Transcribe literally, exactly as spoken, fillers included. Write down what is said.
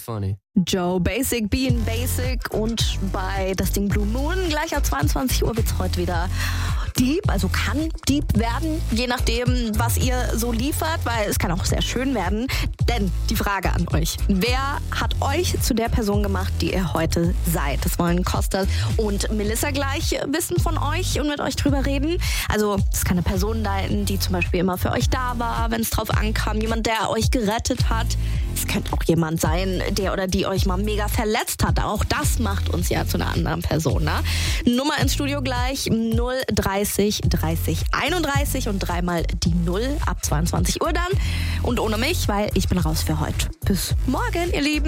funny. Joe Basic, Being Basic und bei das Ding Blue Moon gleich ab zweiundzwanzig Uhr wird's heute wieder deep, also kann deep werden, je nachdem, was ihr so liefert, weil es kann auch sehr schön werden. Denn die Frage an euch, wer hat euch zu der Person gemacht, die ihr heute seid? Das wollen Kostas und Melissa gleich wissen von euch und mit euch drüber reden. Also es kann eine Person sein, die zum Beispiel immer für euch da war, wenn es drauf ankam, jemand, der euch gerettet hat. Es könnte auch jemand sein, der oder die euch mal mega verletzt hat. Auch das macht uns ja zu einer anderen Person. Ne? Nummer ins Studio gleich null dreißig dreißig einunddreißig und dreimal die null ab zweiundzwanzig Uhr dann. Und ohne mich, weil ich bin raus für heute. Bis morgen, ihr Lieben.